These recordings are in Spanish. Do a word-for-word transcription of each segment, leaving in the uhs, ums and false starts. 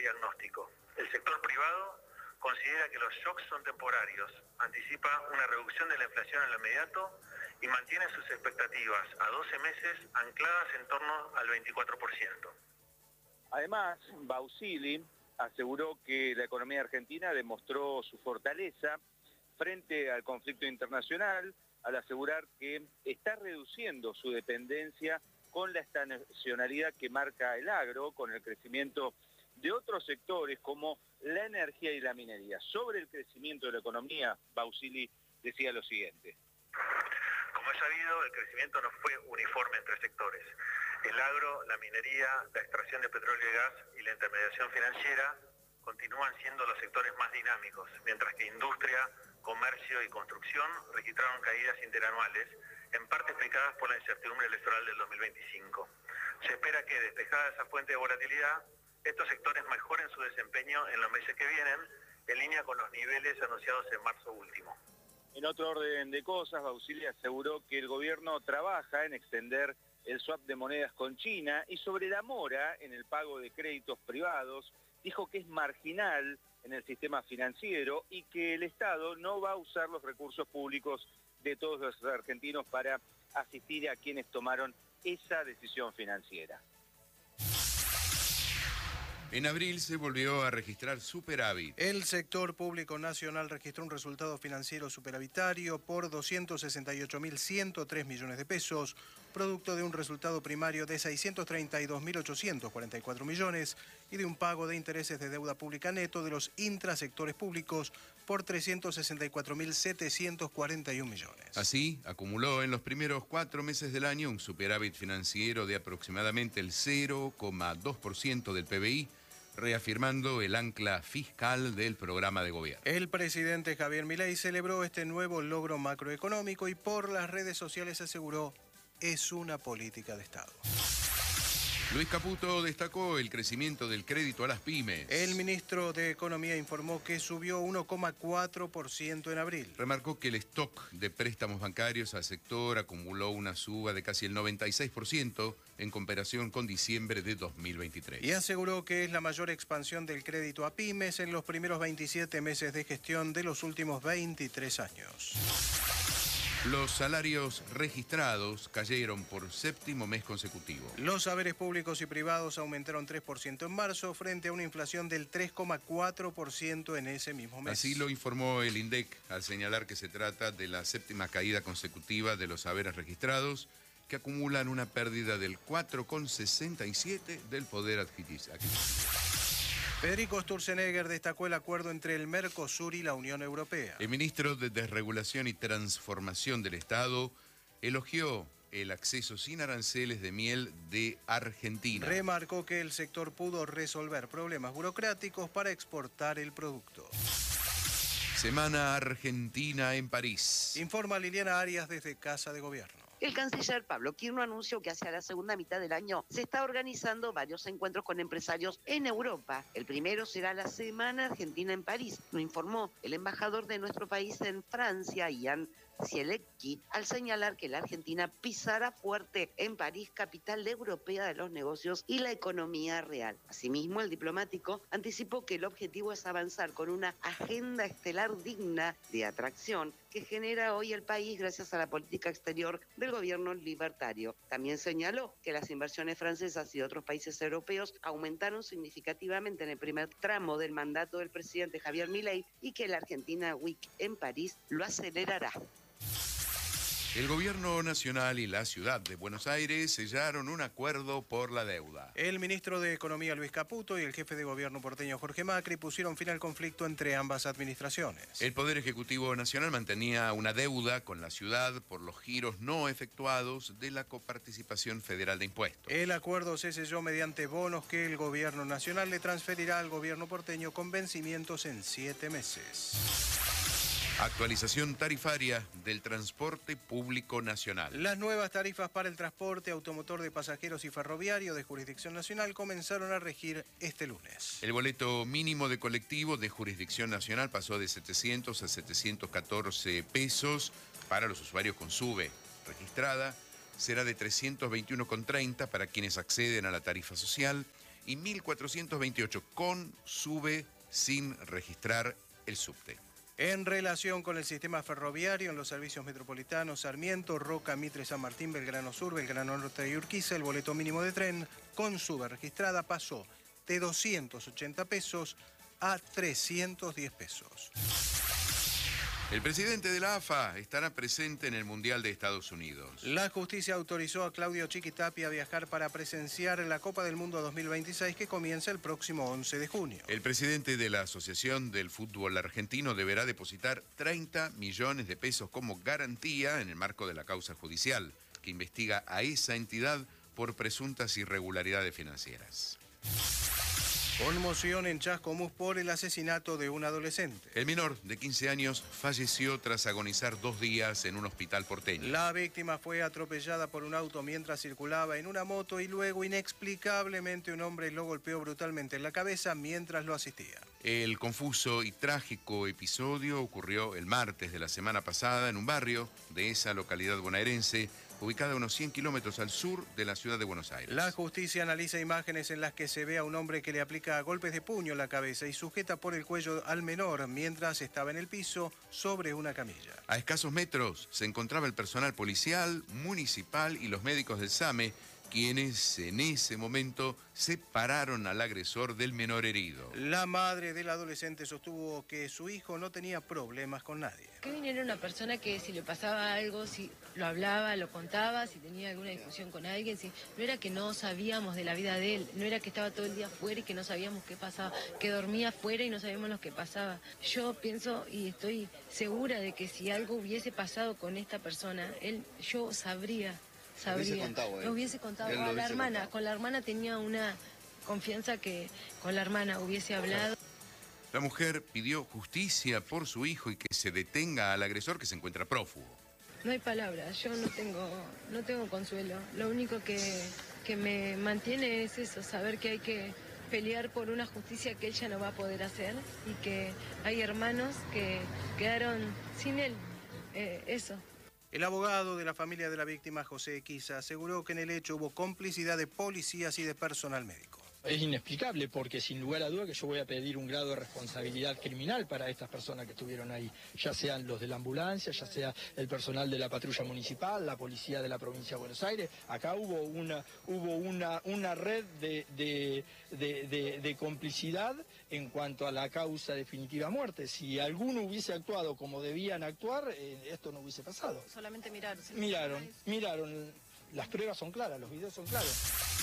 diagnóstico. El sector privado considera que los shocks son temporarios, anticipa una reducción de la inflación en lo inmediato y mantiene sus expectativas a doce meses ancladas en torno al veinticuatro por ciento. Además, Bausili aseguró que la economía argentina demostró su fortaleza frente al conflicto internacional al asegurar que está reduciendo su dependencia con la estacionalidad que marca el agro, con el crecimiento de otros sectores como la energía y la minería. Sobre el crecimiento de la economía, Bausili decía lo siguiente. Como es sabido, el crecimiento no fue uniforme entre sectores. El agro, la minería, la extracción de petróleo y gas y la intermediación financiera continúan siendo los sectores más dinámicos, mientras que industria, comercio y construcción registraron caídas interanuales, en parte explicadas por la incertidumbre electoral del dos mil veinticinco. Se espera que, despejada esa fuente de volatilidad, estos sectores mejoren su desempeño en los meses que vienen, en línea con los niveles anunciados en marzo último. En otro orden de cosas, Bausili aseguró que el gobierno trabaja en extender el swap de monedas con China y sobre la mora en el pago de créditos privados, dijo que es marginal en el sistema financiero y que el Estado no va a usar los recursos públicos de todos los argentinos para asistir a quienes tomaron esa decisión financiera. En abril se volvió a registrar superávit. El sector público nacional registró un resultado financiero superavitario por doscientos sesenta y ocho mil ciento tres millones de pesos, producto de un resultado primario de seiscientos treinta y dos mil ochocientos cuarenta y cuatro millones y de un pago de intereses de deuda pública neto de los intrasectores públicos por trescientos sesenta y cuatro mil setecientos cuarenta y uno millones. Así, acumuló en los primeros cuatro meses del año un superávit financiero de aproximadamente el cero coma dos por ciento del P B I, reafirmando el ancla fiscal del programa de gobierno. El presidente Javier Milei celebró este nuevo logro macroeconómico y por las redes sociales aseguró: es una política de Estado. Luis Caputo destacó el crecimiento del crédito a las pymes. El ministro de Economía informó que subió uno coma cuatro por ciento en abril. Remarcó que el stock de préstamos bancarios al sector acumuló una suba de casi el noventa y seis por ciento en comparación con diciembre de dos mil veintitrés. Y aseguró que es la mayor expansión del crédito a pymes en los primeros veintisiete meses de gestión de los últimos veintitrés años. Los salarios registrados cayeron por séptimo mes consecutivo. Los haberes públicos y privados aumentaron tres por ciento en marzo frente a una inflación del tres coma cuatro por ciento en ese mismo mes. Así lo informó el INDEC al señalar que se trata de la séptima caída consecutiva de los haberes registrados, que acumulan una pérdida del cuatro coma sesenta y siete por ciento del poder adquisitivo. Federico Sturzenegger destacó el acuerdo entre el Mercosur y la Unión Europea. El ministro de Desregulación y Transformación del Estado elogió el acceso sin aranceles de miel de Argentina. Remarcó que el sector pudo resolver problemas burocráticos para exportar el producto. Semana Argentina en París. Informa Liliana Arias desde Casa de Gobierno. El canciller Pablo Quirno anunció que hacia la segunda mitad del año se está organizando varios encuentros con empresarios en Europa. El primero será la Semana Argentina en París, lo informó el embajador de nuestro país en Francia, Ian Zielecki, al señalar que la Argentina pisará fuerte en París, capital europea de los negocios y la economía real. Asimismo, el diplomático anticipó que el objetivo es avanzar con una agenda estelar digna de atracción que genera hoy el país gracias a la política exterior del gobierno libertario. También señaló que las inversiones francesas y otros países europeos aumentaron significativamente en el primer tramo del mandato del presidente Javier Milei y que la Argentina Week en París lo acelerará. El gobierno nacional y la ciudad de Buenos Aires sellaron un acuerdo por la deuda. El ministro de Economía Luis Caputo y el jefe de gobierno porteño Jorge Macri pusieron fin al conflicto entre ambas administraciones. El Poder Ejecutivo Nacional mantenía una deuda con la ciudad por los giros no efectuados de la coparticipación federal de impuestos. El acuerdo se selló mediante bonos que el gobierno nacional le transferirá al gobierno porteño con vencimientos en siete meses. Actualización tarifaria del transporte público nacional. Las nuevas tarifas para el transporte automotor de pasajeros y ferroviario de jurisdicción nacional comenzaron a regir este lunes. El boleto mínimo de colectivo de jurisdicción nacional pasó de setecientos a setecientos catorce pesos para los usuarios con SUBE registrada. Será de trescientos veintiuno con treinta para quienes acceden a la tarifa social y mil cuatrocientos veintiocho con SUBE sin registrar el subte. En relación con el sistema ferroviario, en los servicios metropolitanos, Sarmiento, Roca, Mitre, San Martín, Belgrano Sur, Belgrano Norte y Urquiza, el boleto mínimo de tren con SUBE registrada pasó de doscientos ochenta pesos a trescientos diez pesos. El presidente de la A F A estará presente en el Mundial de Estados Unidos. La justicia autorizó a Claudio Chiquitapia a viajar para presenciar la Copa del Mundo dos mil veintiséis que comienza el próximo once de junio. El presidente de la Asociación del Fútbol Argentino deberá depositar treinta millones de pesos como garantía en el marco de la causa judicial que investiga a esa entidad por presuntas irregularidades financieras. Conmoción en Chascomús por el asesinato de un adolescente. El menor de quince años falleció tras agonizar dos días en un hospital porteño. La víctima fue atropellada por un auto mientras circulaba en una moto y luego inexplicablemente un hombre lo golpeó brutalmente en la cabeza mientras lo asistía. El confuso y trágico episodio ocurrió el martes de la semana pasada en un barrio de esa localidad bonaerense, ubicada a unos cien kilómetros al sur de la ciudad de Buenos Aires. La justicia analiza imágenes en las que se ve a un hombre que le aplica golpes de puño en la cabeza y sujeta por el cuello al menor mientras estaba en el piso sobre una camilla. A escasos metros se encontraba el personal policial, municipal y los médicos del SAME, quienes en ese momento separaron al agresor del menor herido. La madre del adolescente sostuvo que su hijo no tenía problemas con nadie. Kevin era una persona que si le pasaba algo, si lo hablaba, lo contaba, si tenía alguna discusión con alguien, si, no era que no sabíamos de la vida de él, no era que estaba todo el día afuera y que no sabíamos qué pasaba, que dormía afuera y no sabíamos lo que pasaba. Yo pienso y estoy segura de que si algo hubiese pasado con esta persona, él, yo sabría. Sabría. Hubiese contado, ¿eh? Lo hubiese contado Él lo a la hubiese hermana. contado. Con la hermana tenía una confianza que con la hermana hubiese hablado. La mujer pidió justicia por su hijo y que se detenga al agresor que se encuentra prófugo. No hay palabras, yo no tengo, no tengo consuelo. Lo único que, que me mantiene es eso, saber que hay que pelear por una justicia que ella no va a poder hacer y que hay hermanos que quedaron sin él. Eh, eso. El abogado de la familia de la víctima, José Equiza, aseguró que en el hecho hubo complicidad de policías y de personal médico. Es inexplicable porque sin lugar a duda que yo voy a pedir un grado de responsabilidad criminal para estas personas que estuvieron ahí, ya sean los de la ambulancia, ya sea el personal de la patrulla municipal, la policía de la provincia de Buenos Aires. Acá hubo una, hubo una, una red de, de, de, de, de complicidad en cuanto a la causa definitiva muerte. Si alguno hubiese actuado como debían actuar, eh, esto no hubiese pasado. Solamente mirar. Miraron, miraron, las pruebas son claras, los videos son claros.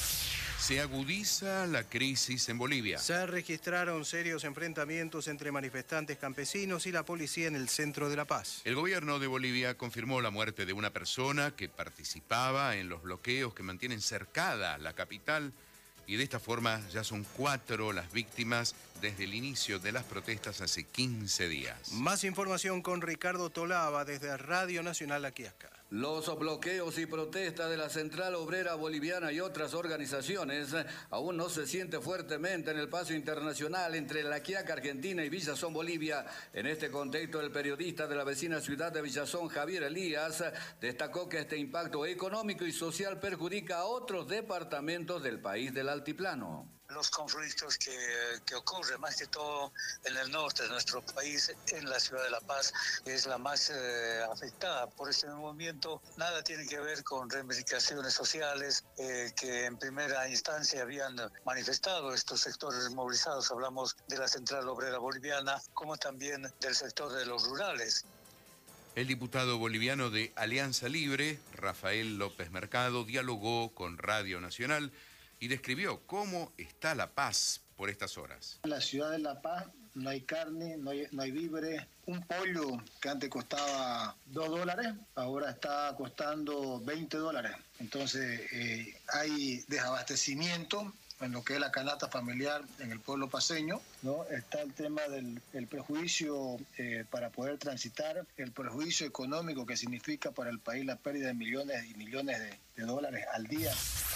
Se agudiza la crisis en Bolivia. Se registraron serios enfrentamientos entre manifestantes campesinos y la policía en el centro de La Paz. El gobierno de Bolivia confirmó la muerte de una persona que participaba en los bloqueos que mantienen cercada la capital y de esta forma ya son cuatro las víctimas desde el inicio de las protestas hace quince días. Más información con Ricardo Tolaba desde Radio Nacional La Quiaca. Los bloqueos y protestas de la Central Obrera Boliviana y otras organizaciones aún no se siente fuertemente en el paso internacional entre La Quiaca, Argentina y Villazón, Bolivia. En este contexto, el periodista de la vecina ciudad de Villazón, Javier Elías, destacó que este impacto económico y social perjudica a otros departamentos del país del altiplano. Los conflictos que, que ocurren, más que todo en el norte de nuestro país, en la ciudad de La Paz, es la más eh, afectada por este movimiento. Nada tiene que ver con reivindicaciones sociales eh, que en primera instancia habían manifestado estos sectores movilizados. Hablamos de la Central Obrera Boliviana, como también del sector de los rurales. El diputado boliviano de Alianza Libre, Rafael López Mercado, dialogó con Radio Nacional y describió cómo está La Paz por estas horas. En la ciudad de La Paz no hay carne, no hay, no hay víveres. Un pollo que antes costaba dos dólares, ahora está costando veinte dólares. Entonces eh, hay desabastecimiento en lo que es la canasta familiar en el pueblo paceño, ¿no? Está el tema del el prejuicio eh, para poder transitar, el prejuicio económico que significa para el país la pérdida de millones y millones de, de dólares al día.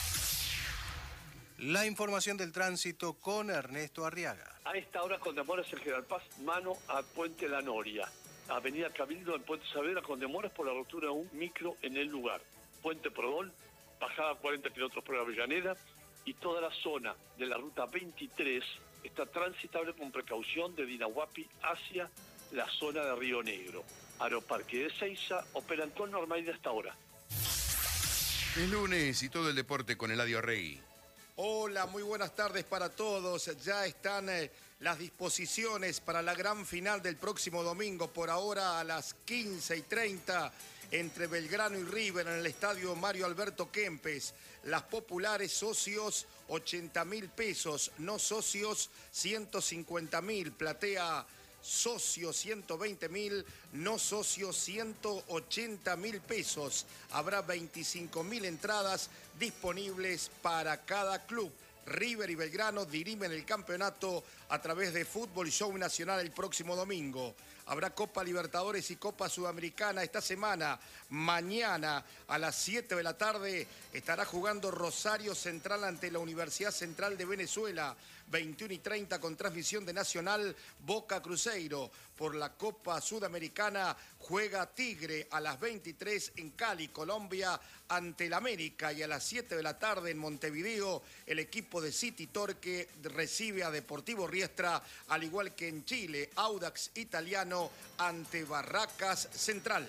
La información del tránsito con Ernesto Arriaga. A esta hora condemoras el General Paz, mano a Puente La Noria. Avenida Cabildo en Puente Saavedra, condemoras por la rotura de un micro en el lugar. Puente Prodol, bajada cuarenta kilómetros por Avellaneda. y toda la zona de la ruta veintitrés está transitable con precaución de Dinahuapi hacia la zona de Río Negro. Aeroparque de Ezeiza operan con normalidad hasta ahora. Es lunes y todo el deporte con Eladio Arregui. Hola, muy buenas tardes para todos. Ya están eh, las disposiciones para la gran final del próximo domingo, por ahora a las quince y treinta, entre Belgrano y River en el estadio Mario Alberto Kempes. Las populares socios, ochenta mil pesos, no socios, ciento cincuenta mil, platea socios ciento veinte mil, no socios ciento ochenta mil pesos. Habrá veinticinco mil entradas disponibles para cada club. River y Belgrano dirimen el campeonato a través de Fútbol Show Nacional el próximo domingo. Habrá Copa Libertadores y Copa Sudamericana esta semana. Mañana a las siete de la tarde estará jugando Rosario Central ante la Universidad Central de Venezuela. veintiuno y treinta con transmisión de Nacional Boca Cruzeiro. Por la Copa Sudamericana juega Tigre a las veintitrés en Cali, Colombia, ante el América. Y a las siete de la tarde en Montevideo el equipo de City Torque recibe a Deportivo Riestra, al igual que en Chile, Audax Italiano ante Barracas Central.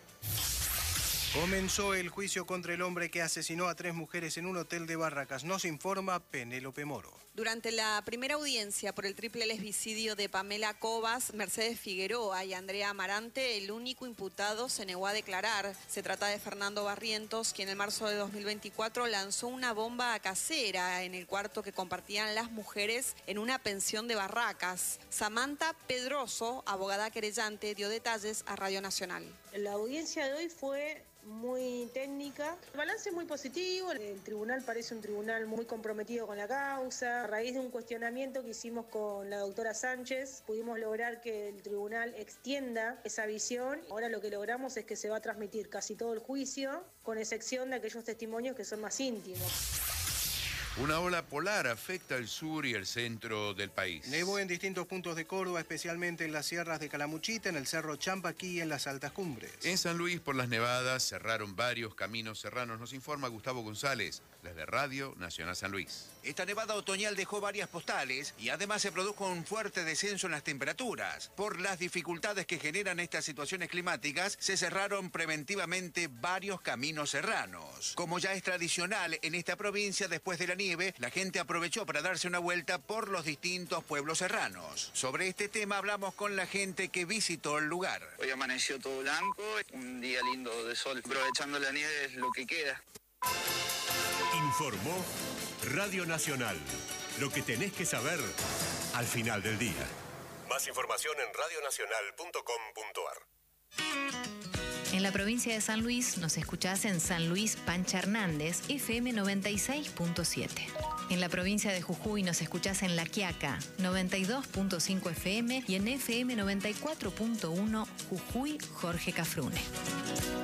Comenzó el juicio contra el hombre que asesinó a tres mujeres en un hotel de Barracas. Nos informa Penélope Moro. Durante la primera audiencia por el triple lesbicidio de Pamela Cobas, Mercedes Figueroa y Andrea Amarante, el único imputado se negó a declarar. Se trata de Fernando Barrientos, quien en marzo de dos mil veinticuatro lanzó una bomba casera en el cuarto que compartían las mujeres en una pensión de Barracas. Samantha Pedroso, abogada querellante, dio detalles a Radio Nacional. La audiencia de hoy fue muy técnica. El balance es muy positivo. El tribunal parece un tribunal muy comprometido con la causa. A raíz de un cuestionamiento que hicimos con la doctora Sánchez, pudimos lograr que el tribunal extienda esa visión. Ahora lo que logramos es que se va a transmitir casi todo el juicio, con excepción de aquellos testimonios que son más íntimos. Una ola polar afecta el sur y el centro del país. Nevó en distintos puntos de Córdoba, especialmente en las sierras de Calamuchita, en el Cerro Champaquí y en las altas cumbres. En San Luis, por las nevadas, cerraron varios caminos serranos. Nos informa Gustavo González, desde Radio Nacional San Luis. Esta nevada otoñal dejó varias postales y además se produjo un fuerte descenso en las temperaturas. Por las dificultades que generan estas situaciones climáticas, se cerraron preventivamente varios caminos serranos. Como ya es tradicional en esta provincia, después de la nieve, la gente aprovechó para darse una vuelta por los distintos pueblos serranos. Sobre este tema hablamos con la gente que visitó el lugar. Hoy amaneció todo blanco, un día lindo de sol. Aprovechando la nieve es lo que queda. Informó Radio Nacional. Lo que tenés que saber al final del día. Más información en radio nacional punto com punto ar. En la provincia de San Luis nos escuchás en San Luis Pancha Hernández, F M noventa y seis punto siete. En la provincia de Jujuy nos escuchás en La Quiaca, noventa y dos punto cinco F M y en F M noventa y cuatro punto uno Jujuy Jorge Cafrune.